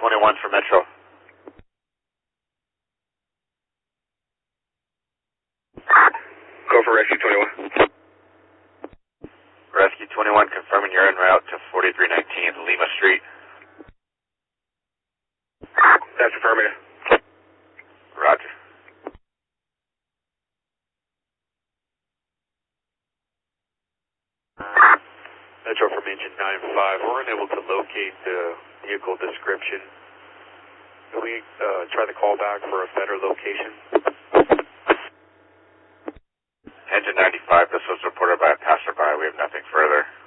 21 for Metro. Go for Rescue 21. Rescue 21 confirming you're en route to 4319 Lima Street. That's affirmative. Roger. Metro from engine 95, we're unable to locate the vehicle description. Can we try the call back for a better location? Engine 95, this was reported by a passerby. We have nothing further.